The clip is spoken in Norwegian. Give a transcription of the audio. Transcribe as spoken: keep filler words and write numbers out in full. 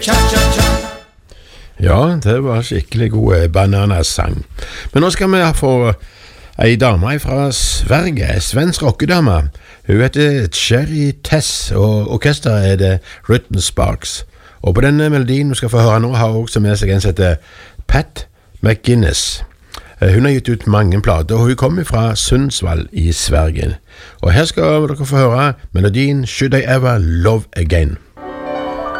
Ja, det var skikkelig god bananasang. Men nå skal vi få ei dame fra Sverige, en svensk rockedame. Hun heter Cherry Tess, og orkesteret er det Rhythm Sparks. Og på denne melodien du skal få høre nå, har hun også med seg en som heter Pat McGuinness. Hun har gitt ut mange plater, og hun kommer fra Sundsvall i Sverige. Og her skal dere få høre melodien Should I Ever Love Again.